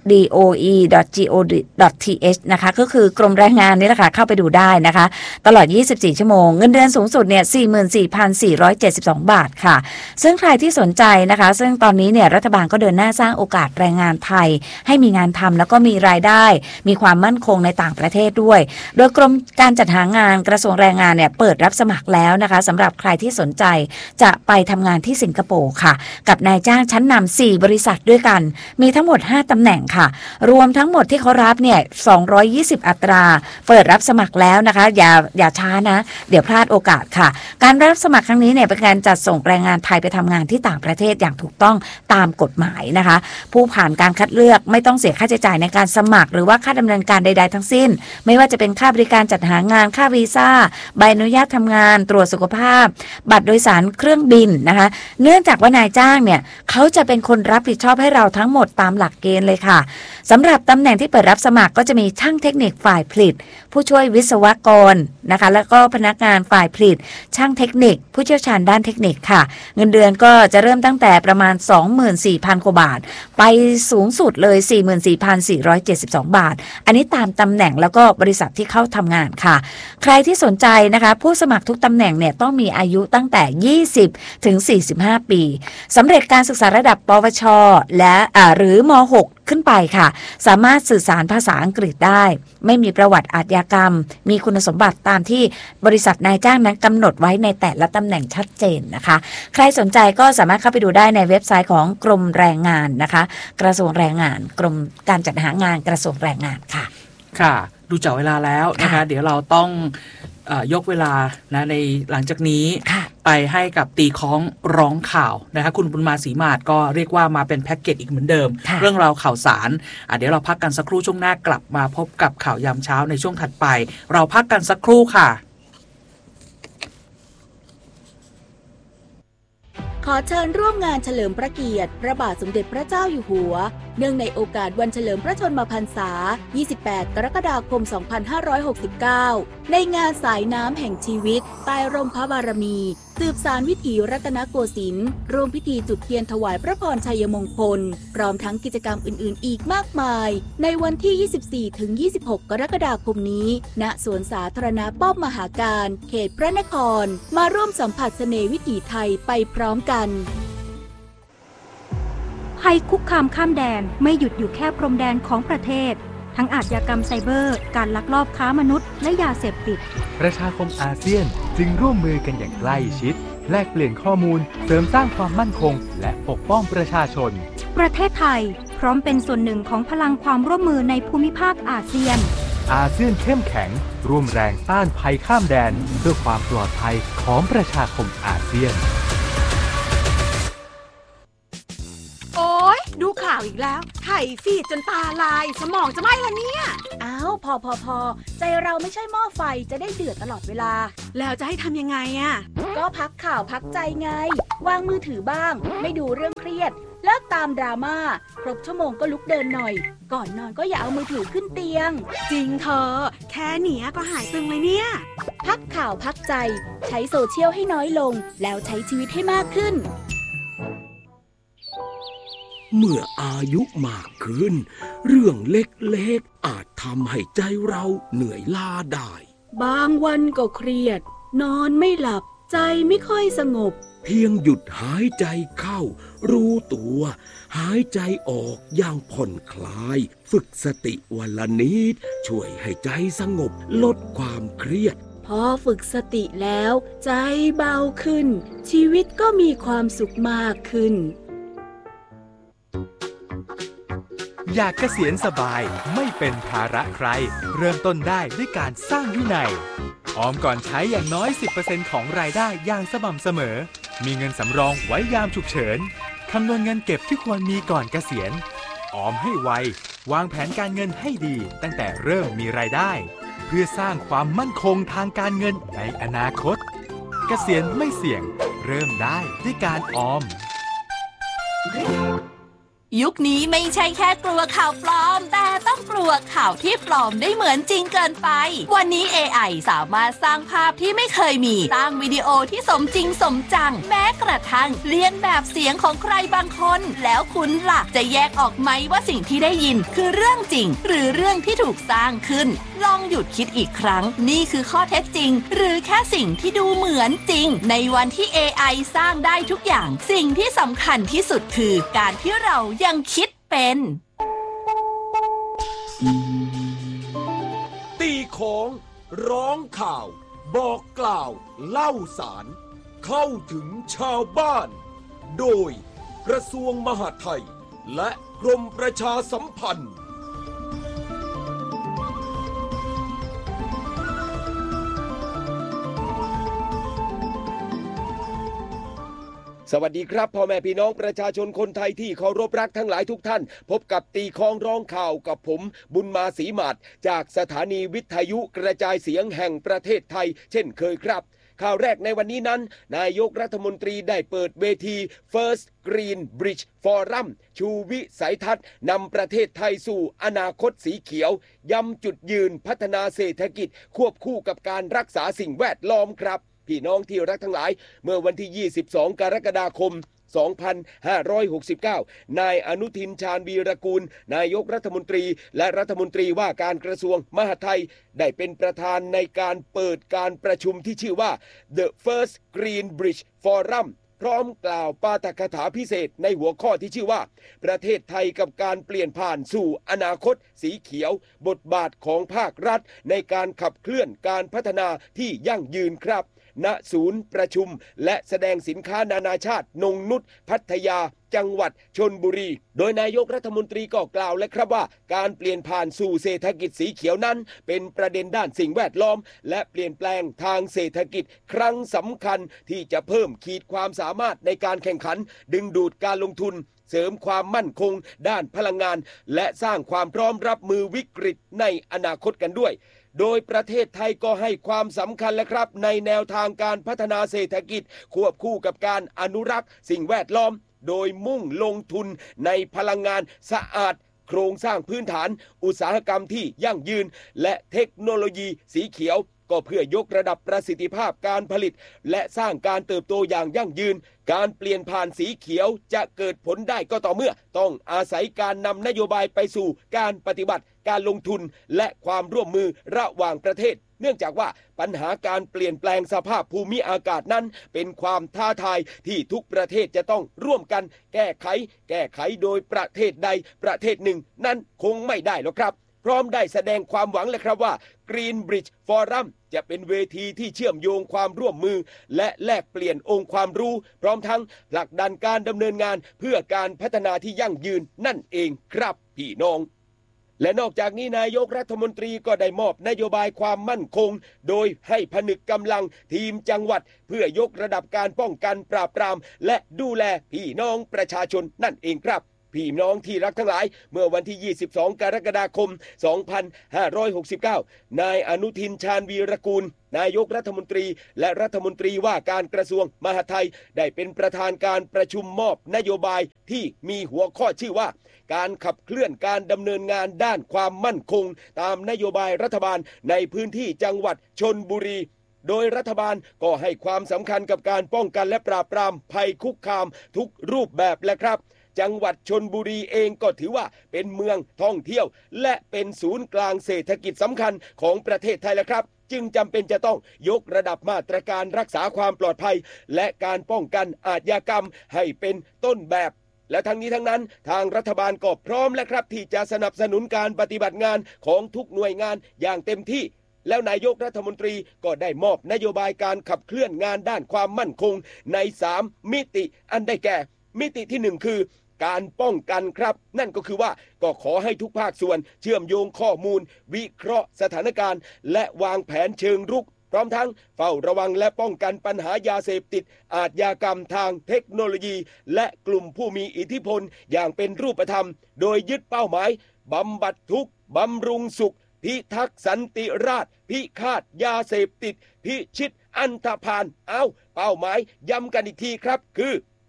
ดี โอ อี ดอท จี โอ ดอท ที เอช นะคะก็คือกรมแรงงานนี่แหละค่ะเข้าไปดูได้นะคะตลอดยี่สิบสี่ชั่วโมงเงินเดือนสูงสุดเนี่ย สี่หมื่นสี่พันสี่ร้อยเจ็ดสิบสอง บาทค่ะซึ่งใครที่สนใจนะคะซึ่งตอนนี้เนี่ยรัฐบาลก็เดินหน้าสร้างโอกาสแรงงานไทยให้มีงานทำแล้วก็มีรายได้มีความมั่นคงในต่างประเทศด้วยโดยกรมการจัดหางานกระทรวงแรงงานเนี่ยเปิดรับสมัครแล้วนะคะสำหรับใครที่สนใจจะไปทำงานที่สิงคโปร์ค่ะกับนายจ้างชั้นนำสี่บริษัทด้วยกันมีทั้งหมดห้าตำแหน่งค่ะรวมทั้งหมดที่เขารับเนี่ยสองร้อยยี่สิบอัตราเปิดรับสมัครแล้วนะคะอย่าอย่าช้านะเดี๋ยวพลาดโอกาสค่ะการรับสมัครครั้งนี้เนี่ยเป็นการจัดส่งแรงงานไทยไปทำงานที่ต่างประเทศอย่างถูกต้องตามกฎหมายนะคะผู้ผ่านการคัดเลือกไม่ต้องเสียค่าใช้จ่ายในการสมัครหรือว่าค่าดำเนินการใดๆทั้งสิ้นไม่ว่าจะเป็นค่าบริการจัดหางานค่าวีซ่าใบอนุญาตทำงานตรวจสุขภาพบัตรโดยสารเครื่องบินนะคะเนื่องจากว่านายจ้างเนี่ยเขาจะเป็นคนรับผิดชอบให้เราทั้งหมดตามหลักเกณฑ์เลยค่ะสำหรับตำแหน่งที่เปิดรับสมัครก็จะมีช่างเทคนิคฝ่ายผลิตผู้ช่วยวิศวกรนะคะแล้วก็พนักงานฝ่ายผลิตช่างเทคนิคผู้เชี่ยวชาญด้านเทคนิคค่ะเงินเดือนก็จะเริ่มตั้งแต่ประมาณ สองหมื่นสี่พัน กว่าบาทไปสูงสุดเลย สี่หมื่นสี่พันสี่ร้อยเจ็ดสิบสอง บาทอันนี้ตามตำแหน่งแล้วก็บริษัทที่เข้าทำงานค่ะใครที่สนใจนะคะผู้สมัครทุกตำแหน่งเนี่ยต้องมีอายุตั้งแต่ยี่สิบถึงสี่สิบห้าปีสำเร็จการศึกษาระดับปวชและหรือมหกขึ้นไปค่ะสามารถสื่อสารภาษาอังกฤษได้ไม่มีประวัติอาชญากรรมมีคุณสมบัติตามที่บริษัทนายจ้างนั้นกำหนดไว้ในแต่ละตำแหน่งชัดเจนนะคะใครสนใจก็สามารถเข้าไปดูได้ในเว็บไซต์ของกรมแรงงานนะคะกระทรวงแรงงานกรมการจัดหางานกระทรวงแรงงานค่ะค่ะดูจากเวลาแล้วนะคะเดี๋ยวเราต้องเอ่อยกเวลานะในหลังจากนี้ไปให้กับตีค้องร้องข่าวนะคะคุณบุญมาศรีมาศก็เรียกว่ามาเป็นแพ็กเกจอีกเหมือนเดิมเรื่องราวข่าวสารอ่ะเดี๋ยวเราพักกันสักครู่ช่วงหน้ากลับมาพบกับข่าวยามเช้าในช่วงถัดไปเราพักกันสักครู่ค่ะขอเชิญร่วมงานเฉลิมพระเกียรติพระบาทสมเด็จพระเจ้าอยู่หัวเนื่องในโอกาสวันเฉลิมพระชนมพรรษา ยี่สิบแปด กรกฎาคม สองพันห้าร้อยหกสิบเก้า ในงานสายน้ำแห่งชีวิตใต้ร่มพระบารมีสืบสานวิถีรัตนโกสินทร์ร่วมพิธีจุดเทียนถวายพระพรชัยมงคลพร้อมทั้งกิจกรรมอื่นๆอีกมากมายในวันที่ ยี่สิบสี่ถึงยี่สิบหก กรกฎาคมนี้ณสวนสาธารณะป้อมมหาการเขตพระนครมาร่วมสัมผัสเสน่ห์วิถีไทยไปพร้อมกันภัยคุกคามข้ามแดนไม่หยุดอยู่แค่พรมแดนของประเทศทั้งอาชญากรรมไซเบอร์การลักลอบค้ามนุษย์และยาเสพติดประชาคมอาเซียนจึงร่วมมือกันอย่างใกล้ชิดแลกเปลี่ยนข้อมูลเสริมสร้างความมั่นคงและปกป้องประชาชนประเทศไทยพร้อมเป็นส่วนหนึ่งของพลังความร่วมมือในภูมิภาคอาเซียนอาเซียนเข้มแข็งร่วมแรงต้านภัยข้ามแดนเพื่อความปลอดภัยของประชาคมอาเซียนโอ๊ยดูข่าวอีกแล้วไถฟีดจนตาลายสมองจะไหม้ละเนี่ยอ้าวพอพอพอใจเราไม่ใช่หม้อไฟจะได้เดือดตลอดเวลาแล้วจะให้ทำยังไงอะก็พักข่าวพักใจไงวางมือถือบ้างไม่ดูเรื่องเครียดเลิกตามดราม่าครบชั่วโมงก็ลุกเดินหน่อยก่อนนอนก็อย่าเอามือถือขึ้นเตียงจริงเธอแค่เนี้ยก็หายตึงเลยเนี่ยพักข่าวพักใจใช้โซเชียลให้น้อยลงแล้วใช้ชีวิตให้มากขึ้นเมื่ออายุมากขึ้นเรื่องเล็กๆอาจทำให้ใจเราเหนื่อยล้าได้บางวันก็เครียดนอนไม่หลับใจไม่ค่อยสงบเพียงหยุดหายใจเข้ารู้ตัวหายใจออกอย่างผ่อนคลายฝึกสติวันละนิดช่วยให้ใจสงบลดความเครียดพอฝึกสติแล้วใจเบาขึ้นชีวิตก็มีความสุขมากขึ้นอยากเกษียณสบายไม่เป็นภาระใครเริ่มต้นได้ด้วยการสร้างวินัยออมก่อนใช้อย่างน้อย สิบเปอร์เซ็นต์ ของรายได้อย่างสม่ำเสมอมีเงินสำรองไว้ยามฉุกเฉินคำนวณเงินเก็บที่ควรมีก่อนเกษียณออมให้ไววางแผนการเงินให้ดีตั้งแต่เริ่มมีรายได้เพื่อสร้างความมั่นคงทางการเงินในอนาคตเกษียณไม่เสี่ยงเริ่มได้ด้วยการออมยุคนี้ไม่ใช่แค่กลัวข่าวปลอมแต่ต้องกลัวข่าวที่ปลอมได้เหมือนจริงเกินไปวันนี้ เอ ไอ สามารถสร้างภาพที่ไม่เคยมีสร้างวิดีโอที่สมจริงสมจังแม้กระทั่งเลียนแบบเสียงของใครบางคนแล้วคุณล่ะจะแยกออกไหมว่าสิ่งที่ได้ยินคือเรื่องจริงหรือเรื่องที่ถูกสร้างขึ้นลองหยุดคิดอีกครั้งนี่คือข้อเท็จจริงหรือแค่สิ่งที่ดูเหมือนจริงในวันที่ เอ ไอ สร้างได้ทุกอย่างสิ่งที่สำคัญที่สุดคือการที่เรายังคิดเป็นตีของร้องข่าวบอกกล่าวเล่าสารเข้าถึงชาวบ้านโดยกระทรวงมหาดไทยและกรมประชาสัมพันธ์สวัสดีครับพ่อแม่พี่น้องประชาชนคนไทยที่เคารพรักทั้งหลายทุกท่านพบกับตีคองร้องข่าวกับผมบุญมาศรีหมาดจากสถานีวิทยุกระจายเสียงแห่งประเทศไทยเช่นเคยครับข่าวแรกในวันนี้นั้นนายกรัฐมนตรีได้เปิดเวที First Green Bridge Forum ชูวิสัยทัศน์นำประเทศไทยสู่อนาคตสีเขียวย้ำจุดยืนพัฒนาเศรษฐกิจควบคู่กับการรักษาสิ่งแวดล้อมครับพี่น้องที่รักทั้งหลายเมื่อวันที่ยี่สิบสองกรกฎาคมสองพันห้าร้อยหกสิบเก้านายอนุทินชาญวีรกูลนายกรัฐมนตรีและรัฐมนตรีว่าการกระทรวงมหาดไทยได้เป็นประธานในการเปิดการประชุมที่ชื่อว่า The First Green Bridge Forum พร้อมกล่าวปาฐกถาพิเศษในหัวข้อที่ชื่อว่าประเทศไทยกับการเปลี่ยนผ่านสู่อนาคตสีเขียวบทบาทของภาครัฐในการขับเคลื่อนการพัฒนาที่ยั่งยืนครับณศูนย์ประชุมและแสดงสินค้านานาชาตินงนุชพัทยาจังหวัดชลบุรีโดยนายกรัฐมนตรีก็กล่าวและครับว่าการเปลี่ยนผ่านสู่เศรษฐกิจสีเขียวนั้นเป็นประเด็นด้านสิ่งแวดล้อมและเปลี่ยนแปลงทางเศรษฐกิจครั้งสำคัญที่จะเพิ่มขีดความสามารถในการแข่งขันดึงดูดการลงทุนเสริมความมั่นคงด้านพลังงานและสร้างความพร้อมรับมือวิกฤตในอนาคตกันด้วยโดยประเทศไทยก็ให้ความสำคัญและครับในแนวทางการพัฒนาเศรษฐกิจควบคู่กับการอนุรักษ์สิ่งแวดล้อมโดยมุ่งลงทุนในพลังงานสะอาดโครงสร้างพื้นฐานอุตสาหกรรมที่ยั่งยืนและเทคโนโลยีสีเขียวก็เพื่อยกระดับประสิทธิภาพการผลิตและสร้างการเติบโตอย่างยั่งยืนการเปลี่ยนผ่านสีเขียวจะเกิดผลได้ก็ต่อเมื่อต้องอาศัยการนำนโยบายไปสู่การปฏิบัติการลงทุนและความร่วมมือระหว่างประเทศเนื่องจากว่าปัญหาการเปลี่ยนแปลงสภาพภูมิอากาศนั้นเป็นความท้าทายที่ทุกประเทศจะต้องร่วมกันแก้ไขแก้ไขโดยประเทศใดประเทศหนึ่งนั้นคงไม่ได้หรอกครับพร้อมได้แสดงความหวังเลยครับว่า Green Bridge Forum จะเป็นเวทีที่เชื่อมโยงความร่วมมือและแลกเปลี่ยนองค์ความรู้พร้อมทั้งผลักดันการดำเนินงานเพื่อการพัฒนาที่ยั่งยืนนั่นเองครับพี่น้องและนอกจากนี้นายกรัฐมนตรีก็ได้มอบนโยบายความมั่นคงโดยให้ผนึกกำลังทีมจังหวัดเพื่อยกระดับการป้องกันปราบปรามและดูแลพี่น้องประชาชนนั่นเองครับพี่น้องที่รักทั้งหลายเมื่อวันที่ยี่สิบสองกรกฎาคมสองพันห้าร้อยหกสิบเก้านายอนุทินชาญวีรกูลนายกรัฐมนตรีและรัฐมนตรีว่าการกระทรวงมหาดไทยได้เป็นประธานการประชุมมอบนโยบายที่มีหัวข้อชื่อว่าการขับเคลื่อนการดำเนินงานด้านความมั่นคงตามนโยบายรัฐบาลในพื้นที่จังหวัดชลบุรีโดยรัฐบาลก็ให้ความสำคัญกับการป้องกันและปราบปรามภัยคุกคามทุกรูปแบบและครับจังหวัดชลบุรีเองก็ถือว่าเป็นเมืองท่องเที่ยวและเป็นศูนย์กลางเศรษฐกิจสำคัญของประเทศไทยแล้วครับจึงจำเป็นจะต้องยกระดับมาตรการรักษาความปลอดภัยและการป้องกันอาชญากรรมให้เป็นต้นแบบและทั้งนี้ทั้งนั้นทางรัฐบาลก็พร้อมและครับที่จะสนับสนุนการปฏิบัติงานของทุกหน่วยงานอย่างเต็มที่แล้วนายกรัฐมนตรีก็ได้มอบนโยบายการขับเคลื่อนงานด้านความมั่นคงในสามมิติอันได้แก่มิติที่หนึ่งคือการป้องกันครับนั่นก็คือว่าก็ขอให้ทุกภาคส่วนเชื่อมโยงข้อมูลวิเคราะห์สถานการณ์และวางแผนเชิงรุกพร้อมทั้งเฝ้าระวังและป้องกันปัญหายาเสพติดอาชญากรรมทางเทคโนโลยีและกลุ่มผู้มีอิทธิพลอย่างเป็นรูปธรรมโดยยึดเป้าหมายบำบัดทุกข์บำรุงสุขพิทักษ์สันติราษฎร์พิฆาตยาเสพติดพิชิตอันธพาลเอาเป้าหมายย้ำกันอีกทีครับคือบ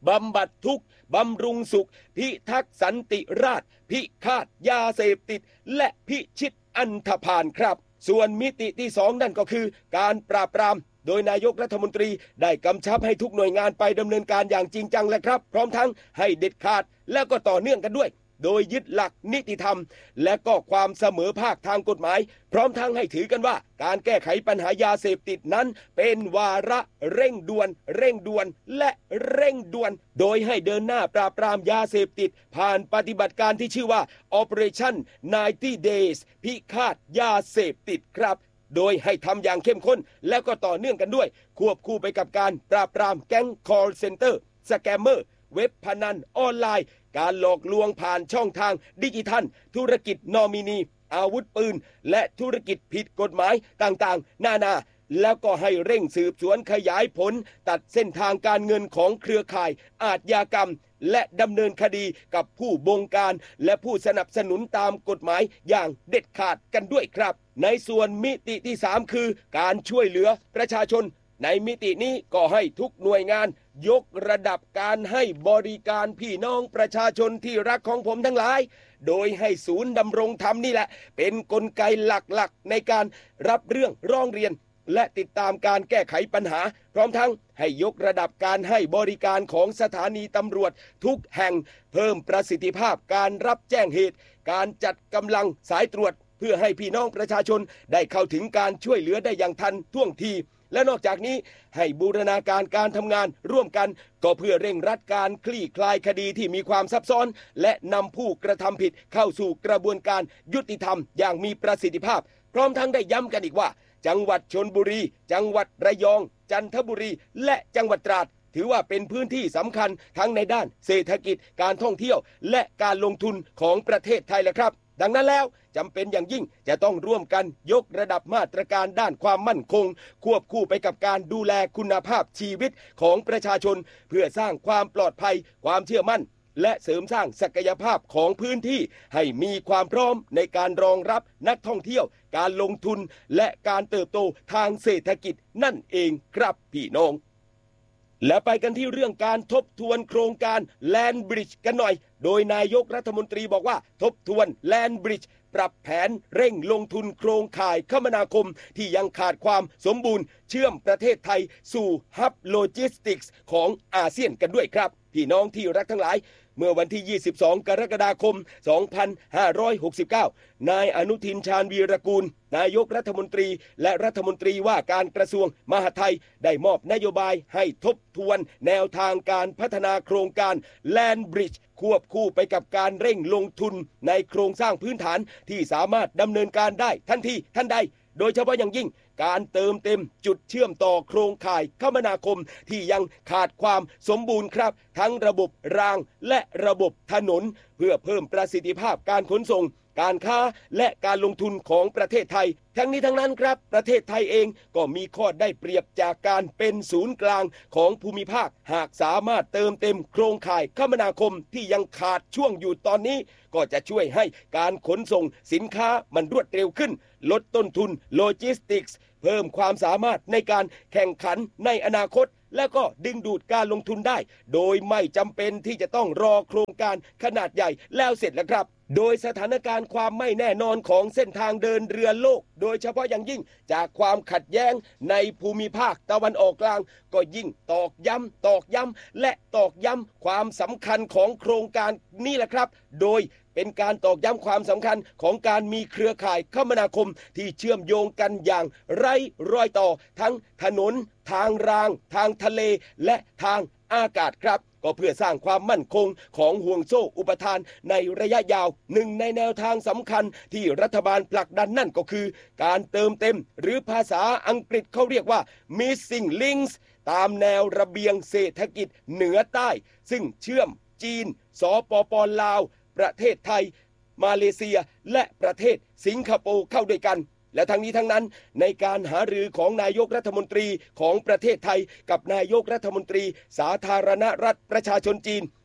บำบัดทุกข์บำรุงสุขพิทักษ์สันติราษฎร์พิฆาตยาเสพติดและพิชิตอันธพาลครับส่วนมิติที่สองนั่นก็คือการปราบปรามโดยนายกรัฐมนตรีได้กำชับให้ทุกหน่วยงานไปดำเนินการอย่างจริงจังและครับพร้อมทั้งให้เด็ดขาดและก็ต่อเนื่องกันด้วยโดยยึดหลักนิติธรรมและก็ความเสมอภาคทางกฎหมายพร้อมทั้งให้ถือกันว่าการแก้ไขปัญหายาเสพติดนั้นเป็นวาระเร่งด่วนเร่งด่วนและเร่งด่วนโดยให้เดินหน้าปราบปรามยาเสพติดผ่านปฏิบัติการที่ชื่อว่า Operation ไนน์ตี้ Days พิฆาตยาเสพติดครับโดยให้ทำอย่างเข้มข้นแล้วก็ต่อเนื่องกันด้วยควบคู่ไปกับการปราบปรามแก๊ง call center สแกมเมอร์เว็บพนันออนไลน์การหลอกลวงผ่านช่องทางดิจิทัลธุรกิจนอมินีอาวุธปืนและธุรกิจผิดกฎหมายต่างๆนานาแล้วก็ให้เร่งสืบสวนขยายผลตัดเส้นทางการเงินของเครือข่ายอาชญากรรมและดำเนินคดีกับผู้บงการและผู้สนับสนุนตามกฎหมายอย่างเด็ดขาดกันด้วยครับในส่วนมิติที่สามคือการช่วยเหลือประชาชนในมิตินี้ก็ให้ทุกหน่วยงานยกระดับการให้บริการพี่น้องประชาชนที่รักของผมทั้งหลายโดยให้ศูนย์ดำรงธรรมนี่แหละเป็นกลไกหลักๆในการรับเรื่องร้องเรียนและติดตามการแก้ไขปัญหาพร้อมทั้งให้ยกระดับการให้บริการของสถานีตำรวจทุกแห่งเพิ่มประสิทธิภาพการรับแจ้งเหตุการจัดกำลังสายตรวจเพื่อให้พี่น้องประชาชนได้เข้าถึงการช่วยเหลือได้อย่างทันท่วงทีและนอกจากนี้ให้บูรณาการการทำงานร่วมกันก็เพื่อเร่งรัดการคลี่คลายคดีที่มีความซับซ้อนและนำผู้กระทำผิดเข้าสู่กระบวนการยุติธรรมอย่างมีประสิทธิภาพพร้อมทั้งได้ย้ำกันอีกว่าจังหวัดชลบุรีจังหวัดระยองจันทบุรีและจังหวัดตราดถือว่าเป็นพื้นที่สำคัญทั้งในด้านเศรษฐกิจการท่องเที่ยวและการลงทุนของประเทศไทยแหละครับดังนั้นแล้วจำเป็นอย่างยิ่งจะต้องร่วมกันยกระดับมาตรการด้านความมั่นคงควบคู่ไปกับการดูแลคุณภาพชีวิตของประชาชนเพื่อสร้างความปลอดภัยความเชื่อมั่นและเสริมสร้างศักยภาพของพื้นที่ให้มีความพร้อมในการรองรับนักท่องเที่ยวการลงทุนและการเติบโตทางเศรษฐกิจนั่นเองครับพี่น้องและไปกันที่เรื่องการทบทวนโครงการ Land Bridge กันหน่อยโดยนายกรัฐมนตรีบอกว่าทบทวน Land Bridge ปรับแผนเร่งลงทุนโครงข่ายคมนาคมที่ยังขาดความสมบูรณ์เชื่อมประเทศไทยสู่ฮับโลจิสติกส์ของอาเซียนกันด้วยครับพี่น้องที่รักทั้งหลายเมื่อวันที่ยี่สิบสองกรกฎาคมสองพันห้าร้อยหกสิบเก้านายอนุทินชาญวีรกูลนายกรัฐมนตรีและรัฐมนตรีว่าการกระทรวงมหาดไทยได้มอบนโยบายให้ทบทวนแนวทางการพัฒนาโครงการ Land Bridge ควบคู่ไปกับการเร่งลงทุนในโครงสร้างพื้นฐานที่สามารถดำเนินการได้ทันทีทันใดโดยเฉพาะอย่างยิ่งการเติมเต็มจุดเชื่อมต่อโครงข่ายคมนาคมที่ยังขาดความสมบูรณ์ครับทั้งระบบรางและระบบถนนเพื่อเพิ่มประสิทธิภาพการขนส่งการค้าและการลงทุนของประเทศไทยทั้งนี้ทั้งนั้นครับประเทศไทยเองก็มีข้อได้เปรียบจากการเป็นศูนย์กลางของภูมิภาคหากสามารถเติมเต็มโครงข่ายคมนาคมที่ยังขาดช่วงอยู่ตอนนี้ก็จะช่วยให้การขนส่งสินค้ามันรวดเร็วขึ้นลดต้นทุนโลจิสติกส์เพิ่มความสามารถในการแข่งขันในอนาคตและก็ดึงดูดการลงทุนได้โดยไม่จำเป็นที่จะต้องรอโครงการขนาดใหญ่แล้วเสร็จแล้วครับโดยสถานการณ์ความไม่แน่นอนของเส้นทางเดินเรือโลกโดยเฉพาะอย่างยิ่งจากความขัดแย้งในภูมิภาคตะวันออกกลางก็ยิ่งตอกย้ำตอกย้ำและตอกย้ำความสำคัญของโครงการนี้แหละครับโดยเป็นการตอกย้ำความสำคัญของการมีเครือข่ายคมนาคมที่เชื่อมโยงกันอย่างไร้รอยต่อทั้งถนนทางรางทางทะเลและทางอากาศครับก็เพื่อสร้างความมั่นคงของห่วงโซ่อุปทานในระยะยาวหนึ่งในแนวทางสำคัญที่รัฐบาลผลักดันนั่นก็คือการเติมเต็มหรือภาษาอังกฤษเขาเรียกว่า missing links ตามแนวระเบียงเศรษฐกิจเหนือใต้ซึ่งเชื่อมจีนสปป.ลาวประเทศไทยมาเลเซียและประเทศสิงคโปร์เข้าด้วยกันและทั้งนี้ทั้งนั้นในการหารือของนายกรัฐมนตรีของประเทศไทยกับนายกรัฐมนตรีสาธารณรัฐประชาชนจีน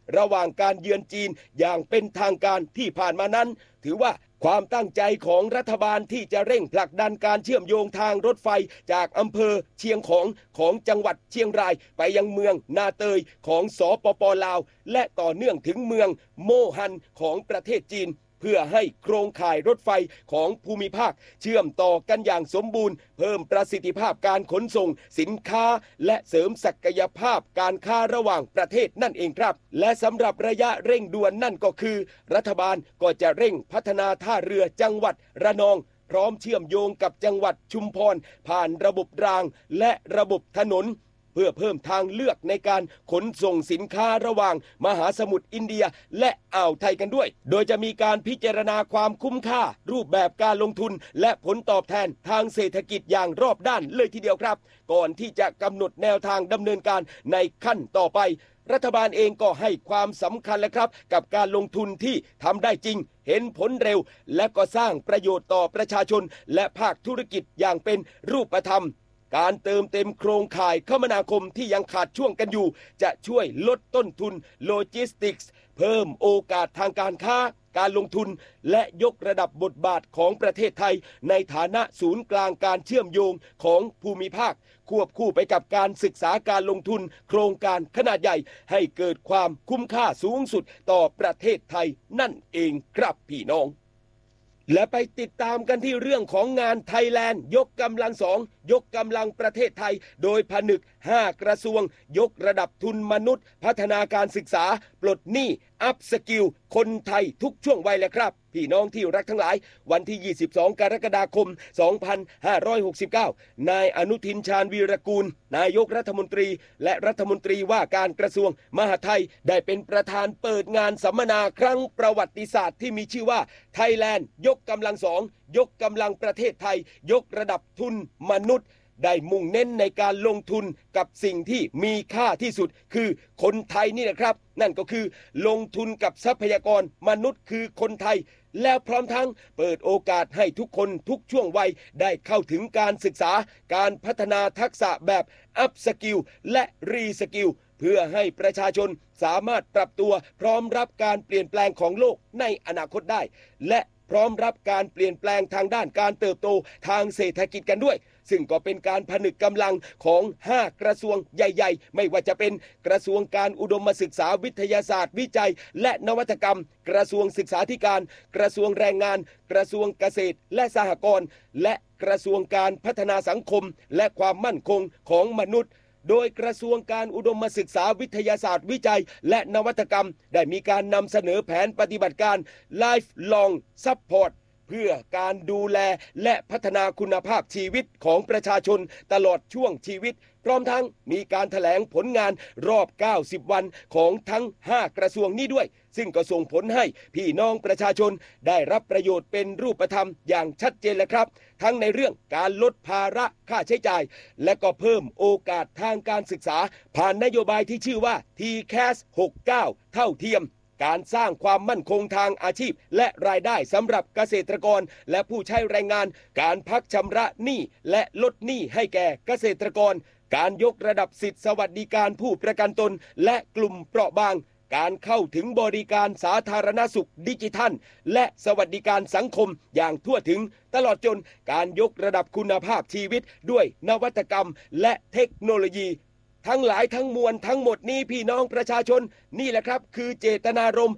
ระหว่างการเยือนจีนอย่างเป็นทางการที่ผ่านมานั้นถือว่าความตั้งใจของรัฐบาลที่จะเร่งผลักดันการเชื่อมโยงทางรถไฟจากอำเภอเชียงของของจังหวัดเชียงรายไปยังเมืองนาเตยของสปป.ลาวและต่อเนื่องถึงเมืองโมฮันของประเทศจีนเพื่อให้โครงข่ายรถไฟของภูมิภาคเชื่อมต่อกันอย่างสมบูรณ์เพิ่มประสิทธิภาพการขนส่งสินค้าและเสริมศักยภาพการค้าระหว่างประเทศนั่นเองครับและสำหรับระยะเร่งด่วนนั่นก็คือรัฐบาลก็จะเร่งพัฒนาท่าเรือจังหวัดระนองพร้อมเชื่อมโยงกับจังหวัดชุมพรผ่านระบบรางและระบบถนนเพื่อเพิ่มทางเลือกในการขนส่งสินค้าระหว่างมหาสมุทรอินเดียและอ่าวไทยกันด้วยโดยจะมีการพิจารณาความคุ้มค่ารูปแบบการลงทุนและผลตอบแทนทางเศรษฐกิจอย่างรอบด้านเลยทีเดียวครับก่อนที่จะกำหนดแนวทางดำเนินการในขั้นต่อไปรัฐบาลเองก็ให้ความสำคัญและครับกับการลงทุนที่ทำได้จริงเห็นผลเร็วและก็สร้างประโยชน์ต่อประชาชนและภาคธุรกิจอย่างเป็นรูปธรรมการเติมเต็มโครงข่ายคมนาคมที่ยังขาดช่วงกันอยู่จะช่วยลดต้นทุนโลจิสติกส์เพิ่มโอกาสทางการค้าการลงทุนและยกระดับบทบาทของประเทศไทยในฐานะศูนย์กลางการเชื่อมโยงของภูมิภาคควบคู่ไปกับการศึกษาการลงทุนโครงการขนาดใหญ่ให้เกิดความคุ้มค่าสูงสุดต่อประเทศไทยนั่นเองครับพี่น้องและไปติดตามกันที่เรื่องของงานไทยแลนด์ยกกำลังสองยกกำลังประเทศไทยโดยผนึกห้ากระทรวงยกระดับทุนมนุษย์พัฒนาการศึกษาปลดหนี้อัพสกิลคนไทยทุกช่วงวัยเลยครับพี่น้องที่รักทั้งหลายวันที่ยี่สิบสองกรกฎาคมสองพันห้าร้อยหกสิบเก้านายอนุทินชาญวีรกูลนายกรัฐมนตรีและรัฐมนตรีว่าการกระทรวงมหาดไทยได้เป็นประธานเปิดงานสัมมนาครั้งประวัติศาสตร์ที่มีชื่อว่าไทยแลนด์ยกกำลังสองยกกำลังประเทศไทยยกระดับทุนมนุษย์ได้มุ่งเน้นในการลงทุนกับสิ่งที่มีค่าที่สุดคือคนไทยนี่นะครับนั่นก็คือลงทุนกับทรัพยากรมนุษย์คือคนไทยแล้วพร้อมทั้งเปิดโอกาสให้ทุกคนทุกช่วงวัยได้เข้าถึงการศึกษาการพัฒนาทักษะแบบอัพสกิลและรีสกิลเพื่อให้ประชาชนสามารถปรับตัวพร้อมรับการเปลี่ยนแปลงของโลกในอนาคตได้และพร้อมรับการเปลี่ยนแปลงทางด้านการเติบโตทางเศรษฐกิจกันด้วยซึ่งก็เป็นการผนึกกำลังของห้ากระทรวงใหญ่ๆไม่ว่าจะเป็นกระทรวงการอุดมศึกษาวิทยาศาสตร์วิจัยและนวัตกรรมกระทรวงศึกษาธิการกระทรวงแรงงานกระทรวงเกษตรและสหกรณ์และกระทรวงการพัฒนาสังคมและความมั่นคงของมนุษย์โดยกระทรวงการอุดมศึกษาวิทยาศาสตร์วิจัยและนวัตกรรมได้มีการนำเสนอแผนปฏิบัติการ Lifelong Support เพื่อการดูแลและพัฒนาคุณภาพชีวิตของประชาชนตลอดช่วงชีวิตพร้อมทั้งมีการแถลงผลงานรอบเก้าสิบวันของทั้งห้ากระทรวงนี้ด้วยซึ่งก็ส่งผลให้พี่น้องประชาชนได้รับประโยชน์เป็นรูปธรรมอย่างชัดเจนเลยครับทั้งในเรื่องการลดภาระค่าใช้จ่ายและก็เพิ่มโอกาสทางการศึกษาผ่านนโยบายที่ชื่อว่า ที แคส หกสิบเก้า เท่าเทียมการสร้างความมั่นคงทางอาชีพและรายได้สำหรับเกษตรกรและผู้ใช้แรงงานการพักชำระหนี้และลดหนี้ให้แก่เกษตรกรการยกระดับสิทธิสวัสดิการผู้ประกันตนและกลุ่มเปราะบางการเข้าถึงบริการสาธารณสุขดิจิทัลและสวัสดิการสังคมอย่างทั่วถึงตลอดจนการยกระดับคุณภาพชีวิตด้วยนวัตกรรมและเทคโนโลยีทั้งหลายทั้งมวลทั้งหมดนี้พี่น้องประชาชนนี่แหละครับคือเจตนารมณ์